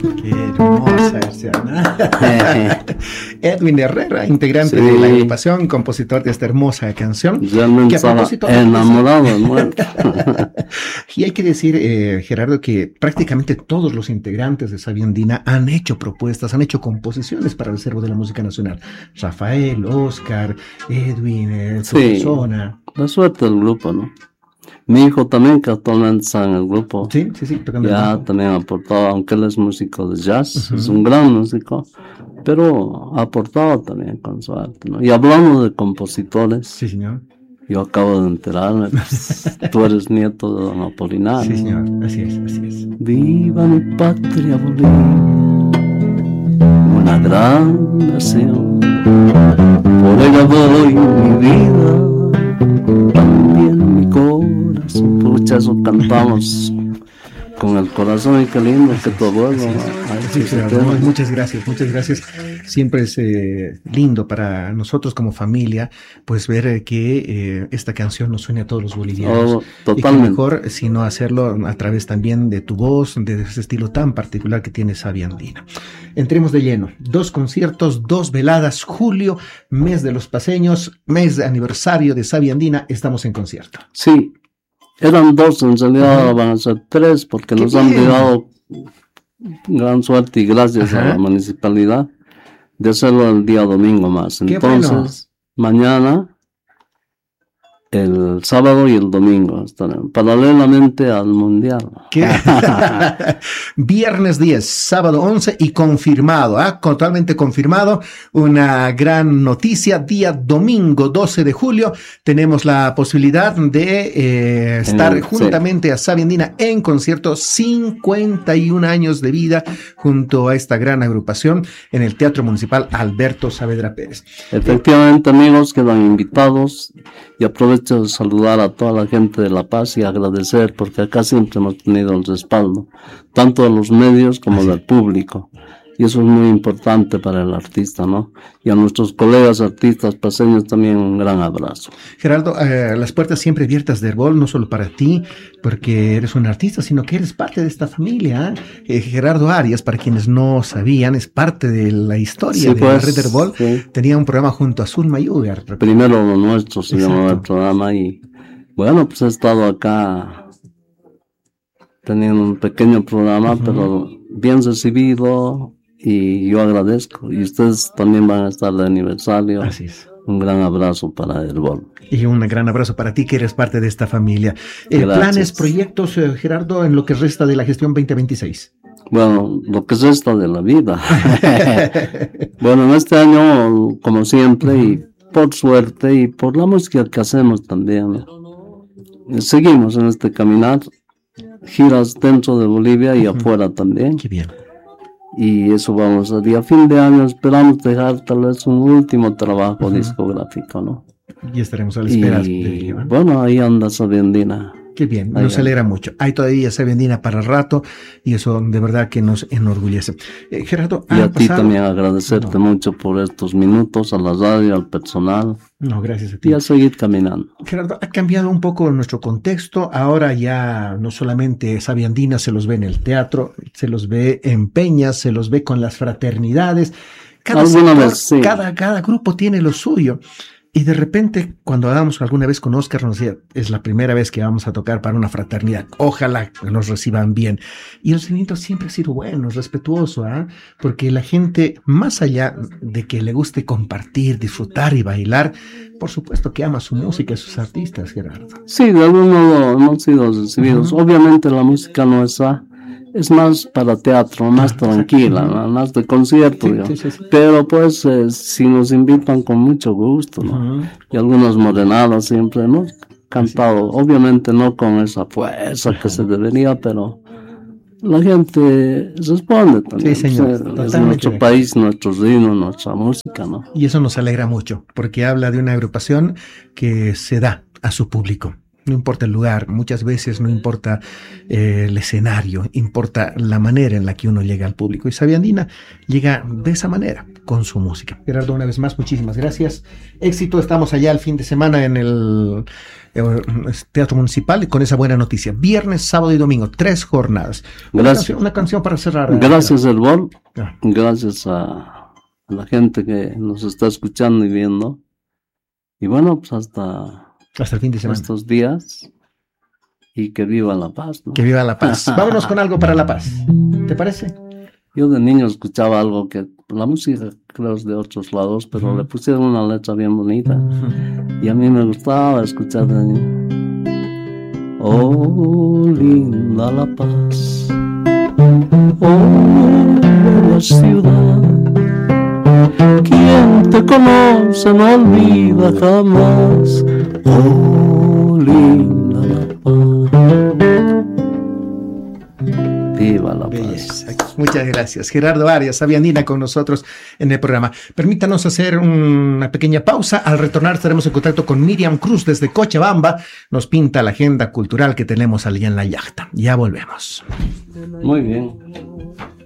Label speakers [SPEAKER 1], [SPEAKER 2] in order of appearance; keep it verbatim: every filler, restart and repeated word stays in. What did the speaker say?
[SPEAKER 1] Qué hermosa versión. Edwin Herrera, integrante sí. de la agrupación, compositor de esta hermosa canción.
[SPEAKER 2] Realmente estaba enamorado, muerto.
[SPEAKER 1] Y hay que decir, eh, Gerardo, que prácticamente todos los integrantes de Sabia Andina han hecho propuestas, han hecho composiciones para el acervo de la música nacional. Rafael, Oscar, Edwin, eh, su
[SPEAKER 2] sí,
[SPEAKER 1] persona.
[SPEAKER 2] La suerte del grupo, ¿no? Mi hijo también, que actualmente está en el grupo.
[SPEAKER 1] Sí, sí, sí.
[SPEAKER 2] Ya también ha aportado, aunque él es músico de jazz, uh-huh. es un gran músico, pero ha aportado también con su arte, ¿no? Y hablando de compositores.
[SPEAKER 1] Sí, señor.
[SPEAKER 2] Yo acabo de enterarme, pues, tú eres nieto de don Apolinar.
[SPEAKER 1] Sí, señor, así es, así es.
[SPEAKER 2] Viva mi patria Bolivia, una gran nación, por ella doy mi vida, también mi corazón. Pucha, eso cantamos con el corazón y qué lindo que tu abuelo.
[SPEAKER 1] Sí, sí, no, muchas gracias, muchas gracias. Siempre es eh, lindo para nosotros como familia, pues ver eh, que eh, esta canción nos suene a todos los bolivianos.
[SPEAKER 2] Oh, totalmente.
[SPEAKER 1] Y que mejor, sino hacerlo a través también de tu voz, de ese estilo tan particular que tiene Sabia Andina. Entremos de lleno. Dos conciertos, dos veladas, julio, mes de los paseños, mes de aniversario de Sabia Andina, estamos en concierto.
[SPEAKER 2] Sí. Eran dos, en realidad ahora van a ser tres, porque nos bien. han dado gran suerte y gracias Ajá. a la municipalidad de hacerlo el día domingo más.
[SPEAKER 1] Qué
[SPEAKER 2] Entonces, bueno. mañana, el sábado y el domingo estarán paralelamente al mundial.
[SPEAKER 1] ¿Qué? Viernes diez, sábado once y confirmado, ¿ah? Totalmente confirmado. Una gran noticia. Día domingo doce de julio tenemos la posibilidad de eh, estar el, juntamente sí. a Sabia Andina en concierto. cincuenta y un años de vida junto a esta gran agrupación en el Teatro Municipal Alberto Saavedra Pérez.
[SPEAKER 2] Efectivamente, amigos, quedan invitados y aprovecho de saludar a toda la gente de La Paz y agradecer, porque acá siempre hemos tenido el respaldo, tanto de los medios como Así. del público, y eso es muy importante para el artista, ¿no? Y a nuestros colegas artistas paseños también un gran abrazo.
[SPEAKER 1] Gerardo, eh, las puertas siempre abiertas de Herbol, no solo para ti, porque eres un artista, sino que eres parte de esta familia. ¿eh? Eh, Gerardo Arias, para quienes no sabían, es parte de la historia sí, de pues, la red Herbol. Sí. Tenía un programa junto a Zulma Yugar.
[SPEAKER 2] Primero lo nuestro se llamaba el programa y, bueno, pues he estado acá teniendo un pequeño programa, uh-huh. pero bien recibido. Y yo agradezco. Y ustedes también van a estar de aniversario.
[SPEAKER 1] Así es.
[SPEAKER 2] Un gran abrazo para Herbol.
[SPEAKER 1] Y un gran abrazo para ti, que eres parte de esta familia. Eh, ¿Planes, proyectos, eh, Gerardo, en lo que resta de la gestión veinte veintiséis?
[SPEAKER 2] Bueno, lo que resta de la vida. Bueno, en este año, como siempre, uh-huh. y por suerte, y por la música que hacemos también, ¿no? Seguimos en este caminar. Giras dentro de Bolivia y uh-huh. afuera también.
[SPEAKER 1] Qué bien.
[SPEAKER 2] Y eso vamos a día fin de año esperamos dejar tal vez un último trabajo uh-huh. discográfico, ¿no?
[SPEAKER 1] Y estaremos a la espera.
[SPEAKER 2] Y de bueno, ahí anda Sabia Andina.
[SPEAKER 1] Qué bien, nos alegra mucho. Hay todavía Sabia Andina para rato y eso de verdad que nos enorgullece. Eh, Gerardo,
[SPEAKER 2] y a ti pasado... también agradecerte no. mucho por estos minutos, a la radio, al personal.
[SPEAKER 1] No, gracias a ti.
[SPEAKER 2] Y a seguir caminando.
[SPEAKER 1] Gerardo, ha cambiado un poco nuestro contexto. Ahora ya no solamente Sabia Andina se los ve en el teatro, se los ve en peñas, se los ve con las fraternidades. Cada, sector, vez, sí. cada, cada grupo tiene lo suyo. Y de repente, cuando hablamos alguna vez con Oscar, nos decía, es la primera vez que vamos a tocar para una fraternidad, ojalá nos reciban bien. Y el recibimiento siempre ha sido bueno, respetuoso, ¿eh? Porque la gente, más allá de que le guste compartir, disfrutar y bailar, por supuesto que ama su música y sus artistas, Gerardo.
[SPEAKER 2] Sí, de algún modo hemos sido recibidos. Uh-huh. Obviamente la música nuestra es más para teatro, más ah, tranquila, ¿no? Más de concierto, sí, sí, sí, sí. Pero pues eh, si nos invitan con mucho gusto, ¿no? Uh-huh. Y algunas morenadas siempre hemos cantado, sí. Obviamente no con esa fuerza uh-huh. que se debería, pero la gente responde también.
[SPEAKER 1] Sí, señor.
[SPEAKER 2] O sea, es nuestro bien. País, nuestro ritmo, nuestra música, ¿no?
[SPEAKER 1] Y eso nos alegra mucho, porque habla de una agrupación que se da a su público. No importa el lugar, muchas veces no importa eh, el escenario, importa la manera en la que uno llega al público. Y Sabia Andina llega de esa manera, con su música. Gerardo, una vez más, muchísimas gracias. Éxito, estamos allá el fin de semana en el eh, Teatro Municipal con esa buena noticia. Viernes, sábado y domingo, tres jornadas. Una
[SPEAKER 2] Gracias.
[SPEAKER 1] Canción, una canción para cerrar.
[SPEAKER 2] Gracias, Elbol. Ah. Gracias a la gente que nos está escuchando y viendo. Y bueno, pues hasta...
[SPEAKER 1] Hasta el fin de semana.
[SPEAKER 2] Estos días. Y que viva la paz, ¿no?
[SPEAKER 1] Que viva la paz. Vámonos con algo para la paz. ¿Te parece?
[SPEAKER 2] Yo de niño escuchaba algo que la música creo es de otros lados, pero uh-huh. le pusieron una letra bien bonita. Uh-huh. Y a mí me gustaba escuchar de niño. Oh, linda la paz. Oh, bella ciudad. Quien te conoce no olvida jamás. Oh, linda la paz. Viva la paz.
[SPEAKER 1] Muchas gracias. Gerardo Arias, Sabia Andina con nosotros en el programa. Permítanos hacer una pequeña pausa. Al retornar estaremos en contacto con Miriam Cruz desde Cochabamba. Nos pinta la agenda cultural que tenemos allá en la yachta. Ya volvemos.
[SPEAKER 2] Muy bien.